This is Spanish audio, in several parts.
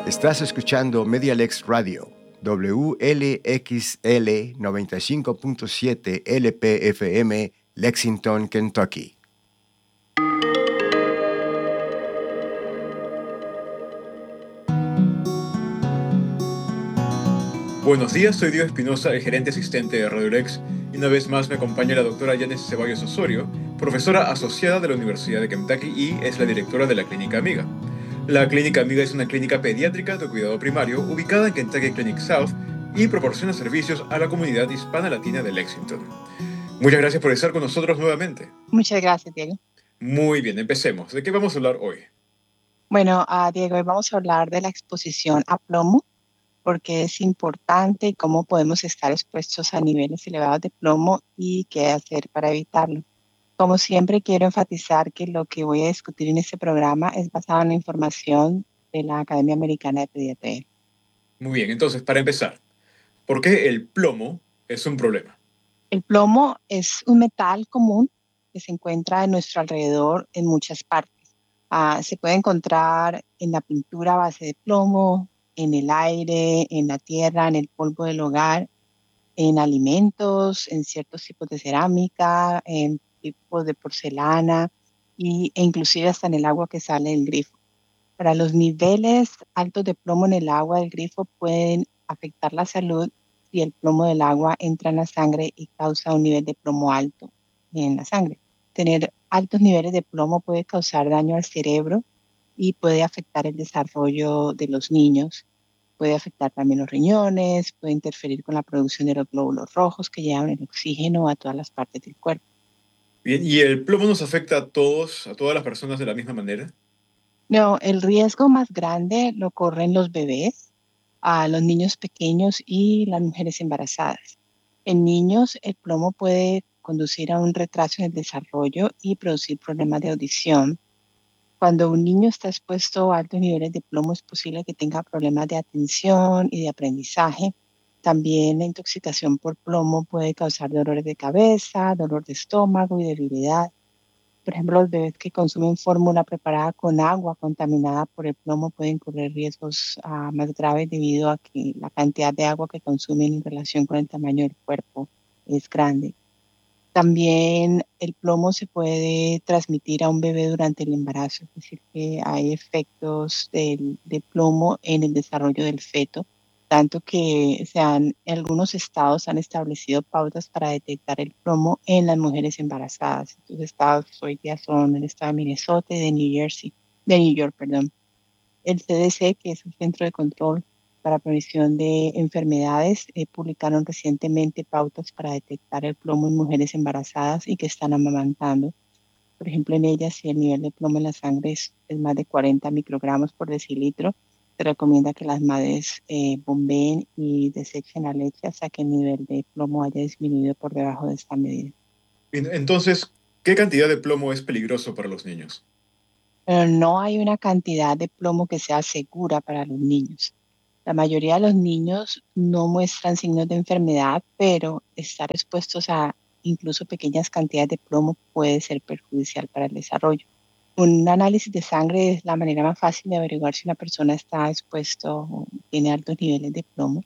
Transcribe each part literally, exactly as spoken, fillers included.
Estás escuchando Medialex Radio, W L X L noventa y cinco punto siete L P F M, Lexington, Kentucky. Buenos días, soy Diego Espinosa, el gerente asistente de Radiolex, y una vez más me acompaña la doctora Yanes Ceballos Osorio, profesora asociada de la Universidad de Kentucky y es la directora de la Clínica Amiga. La Clínica Amiga es una clínica pediátrica de cuidado primario ubicada en Kentucky Clinic South y proporciona servicios a la comunidad hispana latina de Lexington. Muchas gracias por estar con nosotros nuevamente. Muchas gracias, Diego. Muy bien, empecemos. ¿De qué vamos a hablar hoy? Bueno, uh, Diego, hoy vamos a hablar de la exposición a plomo, porque es importante y cómo podemos estar expuestos a niveles elevados de plomo y qué hacer para evitarlo. Como siempre, quiero enfatizar que lo que voy a discutir en este programa es basado en la información de la Academia Americana de Pediatría. Muy bien, entonces, para empezar, ¿por qué el plomo es un problema? El plomo es un metal común que se encuentra en nuestro alrededor en muchas partes. Uh, se puede encontrar en la pintura a base de plomo, en el aire, en la tierra, en el polvo del hogar, en alimentos, en ciertos tipos de cerámica, en tipos de porcelana y, e inclusive hasta en el agua que sale del grifo. Para los niveles altos de plomo en el agua del grifo pueden afectar la salud si el plomo del agua entra en la sangre y causa un nivel de plomo alto en la sangre. Tener altos niveles de plomo puede causar daño al cerebro y puede afectar el desarrollo de los niños. Puede afectar también los riñones, puede interferir con la producción de los glóbulos rojos que llevan el oxígeno a todas las partes del cuerpo. Bien, ¿y el plomo nos afecta a todos, a todas las personas de la misma manera? No, el riesgo más grande lo corren los bebés, a los niños pequeños y las mujeres embarazadas. En niños, el plomo puede conducir a un retraso en el desarrollo y producir problemas de audición. Cuando un niño está expuesto a altos niveles de plomo, es posible que tenga problemas de atención y de aprendizaje. También la intoxicación por plomo puede causar dolores de cabeza, dolor de estómago y debilidad. Por ejemplo, los bebés que consumen fórmula preparada con agua contaminada por el plomo pueden correr riesgos uh, más graves debido a que la cantidad de agua que consumen en relación con el tamaño del cuerpo es grande. También el plomo se puede transmitir a un bebé durante el embarazo, es decir, que hay efectos del, de plomo en el desarrollo del feto, tanto que se han, algunos estados han establecido pautas para detectar el plomo en las mujeres embarazadas. Estos estados hoy día son el estado de Minnesota y de New Jersey, de New York, perdón. El C D C, que es el Centro de Control para Prevención de Enfermedades, eh, publicaron recientemente pautas para detectar el plomo en mujeres embarazadas y que están amamantando. Por ejemplo, en ellas, si el nivel de plomo en la sangre es, es más de cuarenta microgramos por decilitro, se recomienda que las madres eh, bombeen y desechen la leche hasta que el nivel de plomo haya disminuido por debajo de esta medida. Entonces, ¿qué cantidad de plomo es peligroso para los niños? Pero no hay una cantidad de plomo que sea segura para los niños. La mayoría de los niños no muestran signos de enfermedad, pero estar expuestos a incluso pequeñas cantidades de plomo puede ser perjudicial para el desarrollo. Un análisis de sangre es la manera más fácil de averiguar si una persona está expuesto o tiene altos niveles de plomo.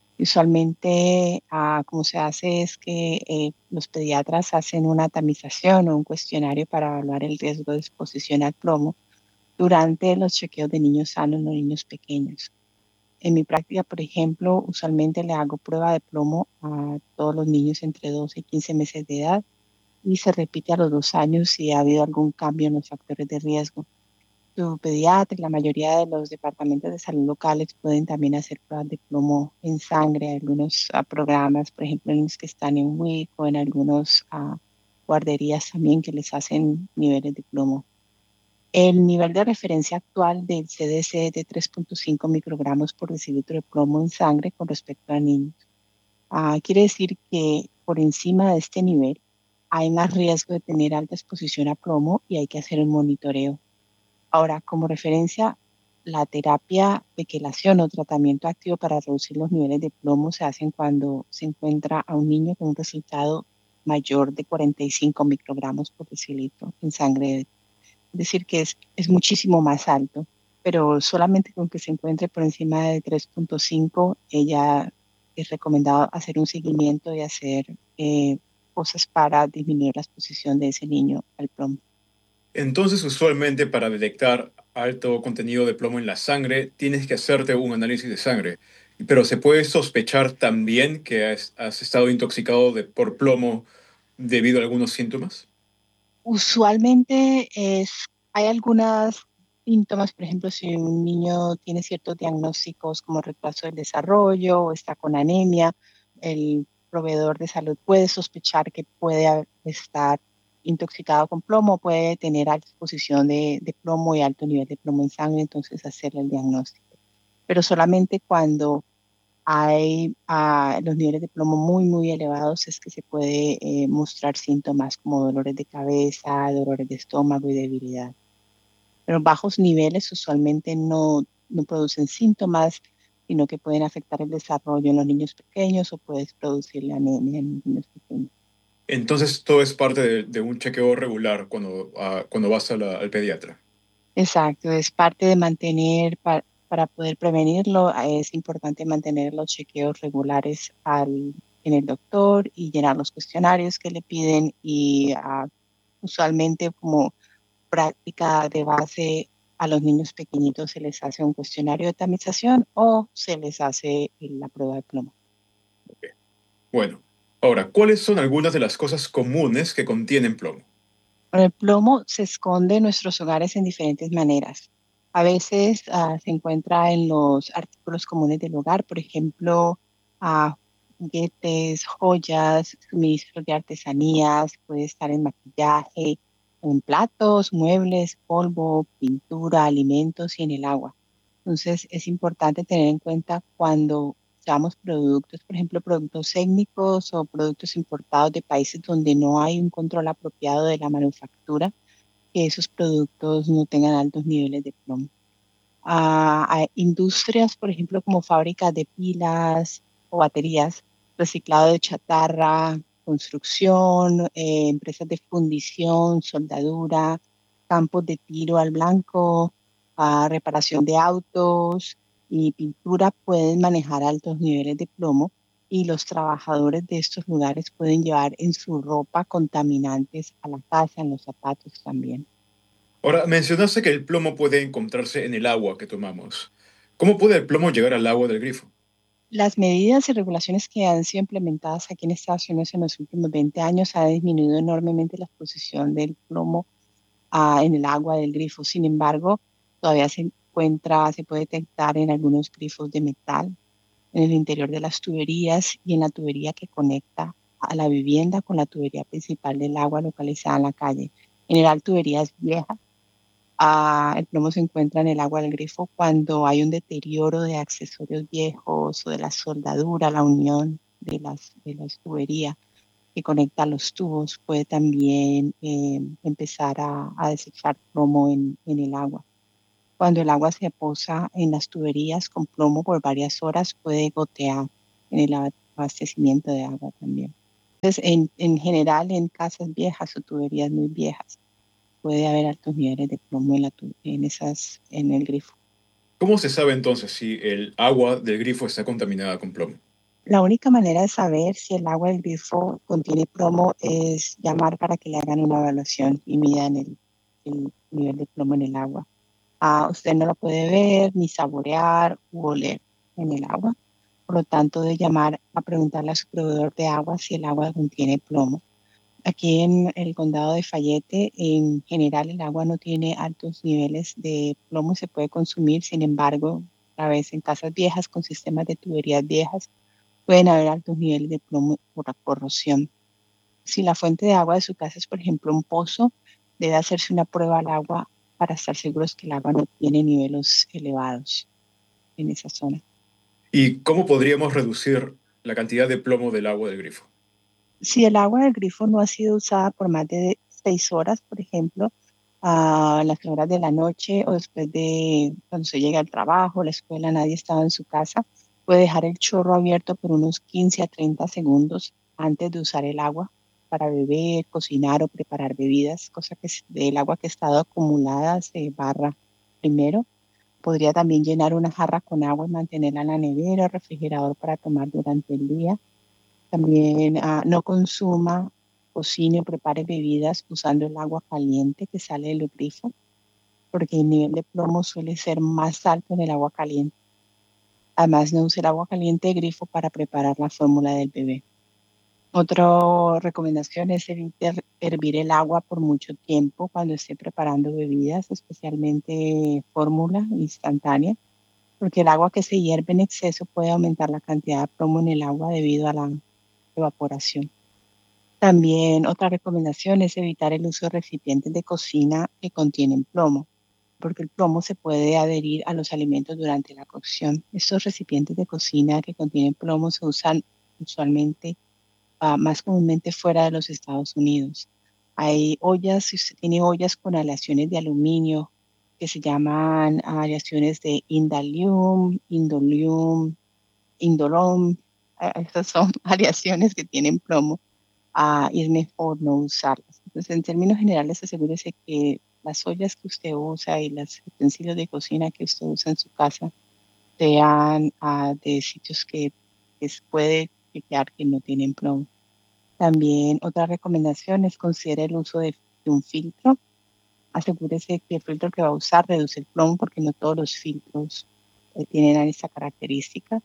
Usualmente, uh, como se hace es que eh, los pediatras hacen una tamización o un cuestionario para evaluar el riesgo de exposición al plomo durante los chequeos de niños sanos o niños pequeños. En mi práctica, por ejemplo, usualmente le hago prueba de plomo a todos los niños entre doce y quince meses de edad y se repite a los dos años si ha habido algún cambio en los factores de riesgo. Tu pediatra y la mayoría de los departamentos de salud locales pueden también hacer pruebas de plomo en sangre. Hay algunos uh, programas, por ejemplo, en los que están en W I C o en algunas uh, guarderías también que les hacen niveles de plomo. El nivel de referencia actual del C D C es de tres punto cinco microgramos por decilitro de plomo en sangre con respecto a niños. Uh, quiere decir que por encima de este nivel hay más riesgo de tener alta exposición a plomo y hay que hacer un monitoreo. Ahora, como referencia, la terapia de quelación o tratamiento activo para reducir los niveles de plomo se hacen cuando se encuentra a un niño con un resultado mayor de cuarenta y cinco microgramos por decilitro en sangre. Es decir, que es, es muchísimo más alto, pero solamente con que se encuentre por encima de tres punto cinco, ella es recomendado hacer un seguimiento y hacer eh, cosas para disminuir la exposición de ese niño al plomo. Entonces, usualmente para detectar alto contenido de plomo en la sangre, tienes que hacerte un análisis de sangre. Pero se puede sospechar también que has, has estado intoxicado de- por plomo debido a algunos síntomas. Usualmente es, hay algunos síntomas, por ejemplo, si un niño tiene ciertos diagnósticos como retraso del desarrollo o está con anemia, el proveedor de salud puede sospechar que puede haber- estar intoxicado con plomo, puede tener alta exposición de, de plomo y alto nivel de plomo en sangre, entonces hacerle el diagnóstico. Pero solamente cuando hay ah, los niveles de plomo muy, muy elevados, es que se puede eh, mostrar síntomas como dolores de cabeza, dolores de estómago y debilidad. Pero bajos niveles usualmente no, no producen síntomas, sino que pueden afectar el desarrollo en los niños pequeños o puedes producir la anemia en los niños pequeños. Entonces, todo es parte de, de un chequeo regular cuando, ah, cuando vas a la- al pediatra. Exacto, es parte de mantener, pa- para poder prevenirlo, eh, es importante mantener los chequeos regulares al, en el doctor y llenar los cuestionarios que le piden y ah, usualmente como práctica de base a los niños pequeñitos se les hace un cuestionario de tamización o se les hace la prueba de plomo. Bueno, ahora, ¿cuáles son algunas de las cosas comunes que contienen plomo? El plomo se esconde en nuestros hogares en diferentes maneras. A veces ah, se encuentra en los artículos comunes del hogar, por ejemplo, ah, juguetes, joyas, suministros de artesanías, puede estar en maquillaje, en platos, muebles, polvo, pintura, alimentos y en el agua. Entonces es importante tener en cuenta cuando usamos productos, por ejemplo, productos étnicos o productos importados de países donde no hay un control apropiado de la manufactura, que esos productos no tengan altos niveles de plomo. A, a industrias, por ejemplo, como fábricas de pilas o baterías, reciclado de chatarra, construcción, eh, empresas de fundición, soldadura, campos de tiro al blanco, a reparación de autos y pintura pueden manejar altos niveles de plomo y los trabajadores de estos lugares pueden llevar en su ropa contaminantes a la casa, en los zapatos también. Ahora, mencionaste que el plomo puede encontrarse en el agua que tomamos. ¿Cómo puede el plomo llegar al agua del grifo? Las medidas y regulaciones que han sido implementadas aquí en Estados Unidos en los últimos veinte años ha disminuido enormemente la exposición del plomo ah, en el agua del grifo. Sin embargo, todavía se encuentra, se puede detectar en algunos grifos de metal, en el interior de las tuberías y en la tubería que conecta a la vivienda con la tubería principal del agua localizada en la calle. En general, tuberías viejas. Ah, el plomo se encuentra en el agua del grifo cuando hay un deterioro de accesorios viejos o de la soldadura, la unión de las, de las tuberías que conecta los tubos puede también eh, empezar a, a desechar plomo en, en el agua. Cuando el agua se posa en las tuberías con plomo por varias horas, puede gotear en el abastecimiento de agua también. Entonces, en, en general, en casas viejas o tuberías muy viejas, puede haber altos niveles de plomo en, la tu- en, esas, en el grifo. ¿Cómo se sabe entonces si el agua del grifo está contaminada con plomo? La única manera de saber si el agua del grifo contiene plomo es llamar para que le hagan una evaluación y midan el, el nivel de plomo en el agua. Ah, usted no lo puede ver, ni saborear u oler en el agua. Por lo tanto, de llamar a preguntarle a su proveedor de agua si el agua contiene plomo. Aquí en el condado de Fayette, en general, el agua no tiene altos niveles de plomo y se puede consumir. Sin embargo, a veces en casas viejas con sistemas de tuberías viejas pueden haber altos niveles de plomo por la corrosión. Si la fuente de agua de su casa es, por ejemplo, un pozo, debe hacerse una prueba al agua para estar seguros que el agua no tiene niveles elevados en esa zona. ¿Y cómo podríamos reducir la cantidad de plomo del agua del grifo? Si el agua del grifo no ha sido usada por más de seis horas, por ejemplo, a las horas de la noche o después de cuando se llega al trabajo, la escuela, nadie estaba en su casa, puede dejar el chorro abierto por unos quince a treinta segundos antes de usar el agua para beber, cocinar o preparar bebidas, cosa que del agua que ha estado acumulada se barra primero podría también llenar una jarra con agua y mantenerla en la nevera o refrigerador para tomar durante el día. También ah, no consuma, cocine o prepare bebidas usando el agua caliente que sale del grifo, porque el nivel de plomo suele ser más alto en el agua caliente. Además, no use el agua caliente de grifo para preparar la fórmula del bebé. Otra recomendación es evitar hervir el agua por mucho tiempo cuando esté preparando bebidas, especialmente fórmula instantánea, porque el agua que se hierve en exceso puede aumentar la cantidad de plomo en el agua debido a la evaporación. También otra recomendación es evitar el uso de recipientes de cocina que contienen plomo, porque el plomo se puede adherir a los alimentos durante la cocción. Estos recipientes de cocina que contienen plomo se usan usualmente uh, más comúnmente fuera de los Estados Unidos. Hay ollas, si usted tiene ollas con aleaciones de aluminio que se llaman aleaciones de Indalium, Indolium, Indolum, uh, estas son aleaciones que tienen plomo uh, y es mejor no usarlas. Entonces, en términos generales, asegúrese que las ollas que usted usa y los utensilios de cocina que usted usa en su casa sean uh, de sitios que, que se puede chequear que no tienen plomo. También otra recomendación es considere el uso de, de un filtro. Asegúrese que el filtro que va a usar reduce el plomo porque no todos los filtros eh, tienen esa característica.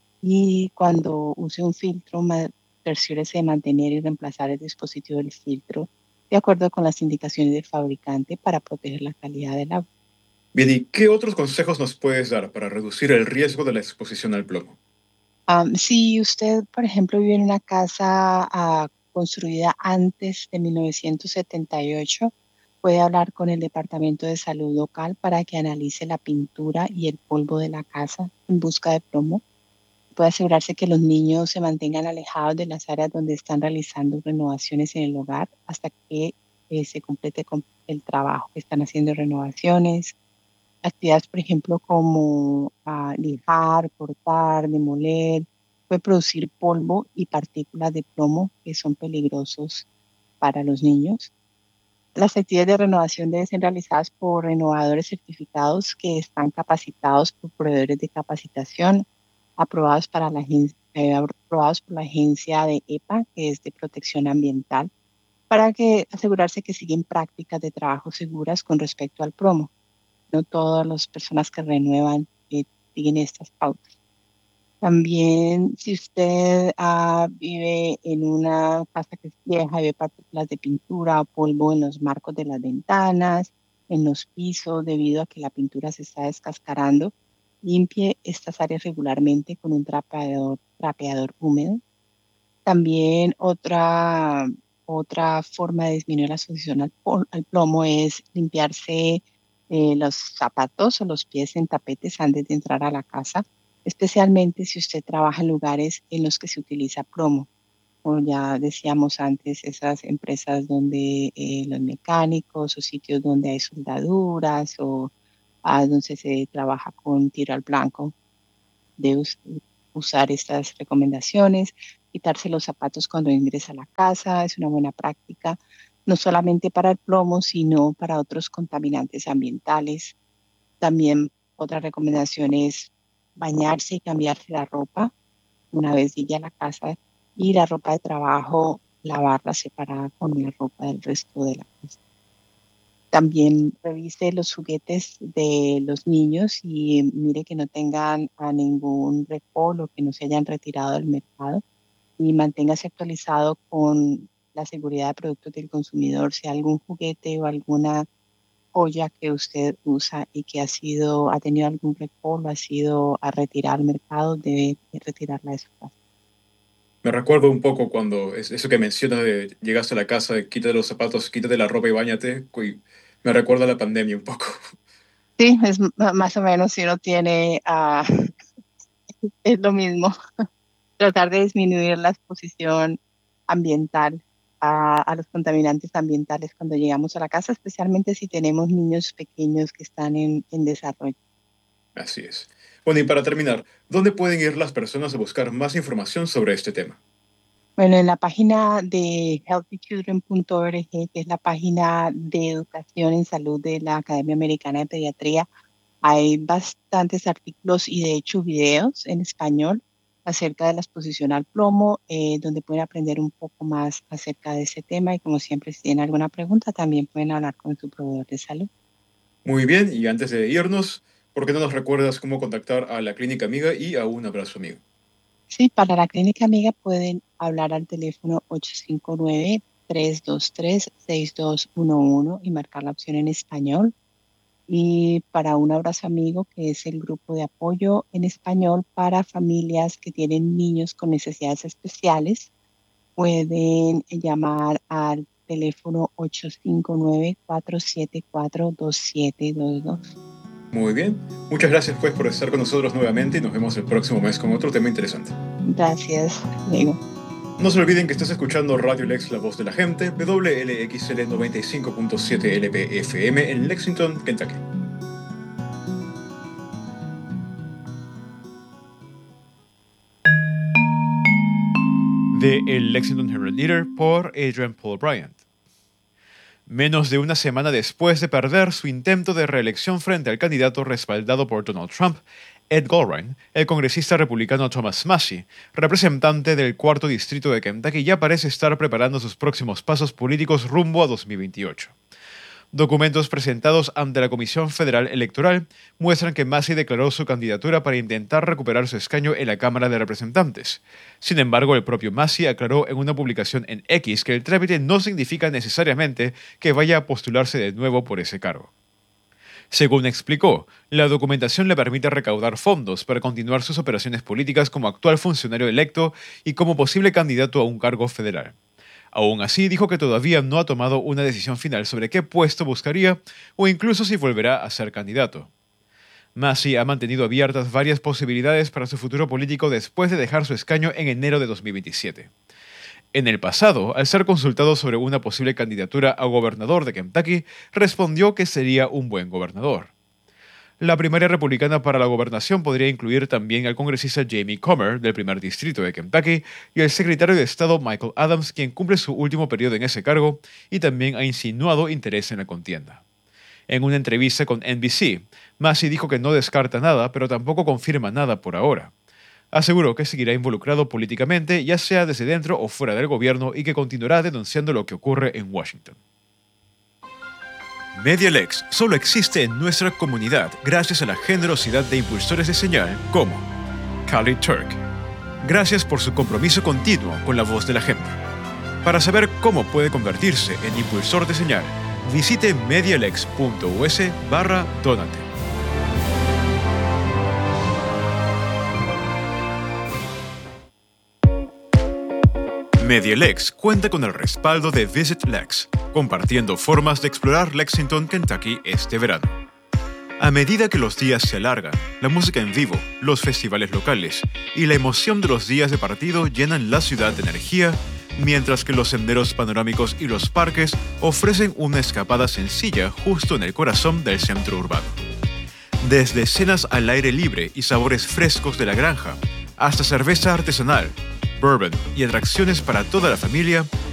Y cuando use un filtro, cerciórese de mantener y reemplazar el dispositivo del filtro de acuerdo con las indicaciones del fabricante para proteger la calidad del agua. Bien, ¿y qué otros consejos nos puedes dar para reducir el riesgo de la exposición al plomo? Um, si usted, por ejemplo, vive en una casa uh, construida antes de mil novecientos setenta y ocho, puede hablar con el Departamento de Salud local para que analice la pintura y el polvo de la casa en busca de plomo. Puede asegurarse que los niños se mantengan alejados de las áreas donde están realizando renovaciones en el hogar hasta que eh, se complete con el trabajo que están haciendo renovaciones. Actividades, por ejemplo, como uh, lijar, cortar, demoler, puede producir polvo y partículas de plomo que son peligrosos para los niños. Las actividades de renovación deben ser realizadas por renovadores certificados que están capacitados por proveedores de capacitación, aprobados, para la agencia, eh, aprobados por la agencia de E P A, que es de protección ambiental, para que asegurarse que siguen prácticas de trabajo seguras con respecto al plomo. No todas las personas que renuevan eh, siguen estas pautas. También, si usted uh, vive en una casa que es vieja y ve partículas de pintura o polvo en los marcos de las ventanas, en los pisos, debido a que la pintura se está descascarando, limpie estas áreas regularmente con un trapeador, trapeador húmedo. También otra, otra forma de disminuir la exposición al, al plomo es limpiarse eh, los zapatos o los pies en tapetes antes de entrar a la casa, especialmente si usted trabaja en lugares en los que se utiliza plomo. Como ya decíamos antes, esas empresas donde eh, los mecánicos o sitios donde hay soldaduras o ah, donde se trabaja con tiro al blanco, de us usar estas recomendaciones. Quitarse los zapatos cuando ingresa a la casa es una buena práctica, no solamente para el plomo, sino para otros contaminantes ambientales. También otra recomendación es bañarse y cambiarse la ropa una vez llegue a la casa, y la ropa de trabajo lavarla separada con la ropa del resto de la casa. También revise los juguetes de los niños y mire que no tengan a ningún recall o que no se hayan retirado del mercado, y manténgase actualizado con la seguridad de productos del consumidor. Si hay algún juguete o alguna joya que usted usa y que ha sido ha tenido algún recall o ha sido a retirar al mercado, debe retirarla de su casa. Me recuerdo un poco cuando es eso que mencionas de llegaste a la casa, quítate los zapatos, quítate la ropa y báñate. Y me recuerda a la pandemia un poco. Sí, es más o menos, si uno tiene, uh, es lo mismo, tratar de disminuir la exposición ambiental a, a los contaminantes ambientales cuando llegamos a la casa, especialmente si tenemos niños pequeños que están en, en desarrollo. Así es. Bueno, y para terminar, ¿dónde pueden ir las personas a buscar más información sobre este tema? Bueno, en la página de healthy children punto org, que es la página de educación en salud de la Academia Americana de Pediatría, Hay bastantes artículos y de hecho videos en español acerca de la exposición al plomo, eh, donde pueden aprender un poco más acerca de ese tema y como siempre, si tienen alguna pregunta, también pueden hablar con su proveedor de salud. Muy bien, y antes de irnos, ¿por qué no nos recuerdas cómo contactar a la Clínica Amiga y a Un Abrazo Amigo? Sí, para la Clínica Amiga pueden hablar al teléfono ocho cinco nueve, tres dos tres, seis dos uno uno y marcar la opción en español. Y para Un Abrazo Amigo, que es el grupo de apoyo en español para familias que tienen niños con necesidades especiales, pueden llamar al teléfono ocho cinco nueve, cuatro siete cuatro, dos siete dos dos. Muy bien. Muchas gracias pues por estar con nosotros nuevamente y nos vemos el próximo mes con otro tema interesante. Gracias, Diego. No se olviden que estás escuchando Radio Lex, la voz de la gente, W L X L noventa y cinco punto siete L P F M en Lexington, Kentucky. De el Lexington Herald Leader por Adrian Paul Bryant. Menos de una semana después de perder su intento de reelección frente al candidato respaldado por Donald Trump, Ed Goldrein, el congresista republicano Thomas Massie, representante del cuarto distrito de Kentucky, ya parece estar preparando sus próximos pasos políticos rumbo a dos mil veintiocho. Documentos presentados ante la Comisión Federal Electoral muestran que Massie declaró su candidatura para intentar recuperar su escaño en la Cámara de Representantes. Sin embargo, el propio Massie aclaró en una publicación en X que el trámite no significa necesariamente que vaya a postularse de nuevo por ese cargo. Según explicó, la documentación le permite recaudar fondos para continuar sus operaciones políticas como actual funcionario electo y como posible candidato a un cargo federal. Aún así, dijo que todavía no ha tomado una decisión final sobre qué puesto buscaría o incluso si volverá a ser candidato. Massie ha mantenido abiertas varias posibilidades para su futuro político después de dejar su escaño en enero de dos mil veintisiete. En el pasado, al ser consultado sobre una posible candidatura a gobernador de Kentucky, respondió que sería un buen gobernador. La primaria republicana para la gobernación podría incluir también al congresista Jamie Comer, del primer distrito de Kentucky, y al secretario de Estado Michael Adams, quien cumple su último periodo en ese cargo y también ha insinuado interés en la contienda. En una entrevista con N B C, Massie dijo que no descarta nada, pero tampoco confirma nada por ahora. Aseguró que seguirá involucrado políticamente, ya sea desde dentro o fuera del gobierno, y que continuará denunciando lo que ocurre en Washington. MediaLex solo existe en nuestra comunidad gracias a la generosidad de impulsores de señal como Khalid Turk. Gracias por su compromiso continuo con la voz de la gente. Para saber cómo puede convertirse en impulsor de señal, visite medialex.us barra donate. MediaLex cuenta con el respaldo de Visit Lex, compartiendo formas de explorar Lexington, Kentucky este verano. A medida que los días se alargan, la música en vivo, los festivales locales y la emoción de los días de partido llenan la ciudad de energía, mientras que los senderos panorámicos y los parques ofrecen una escapada sencilla justo en el corazón del centro urbano. Desde cenas al aire libre y sabores frescos de la granja, hasta cerveza artesanal, bourbon y atracciones para toda la familia,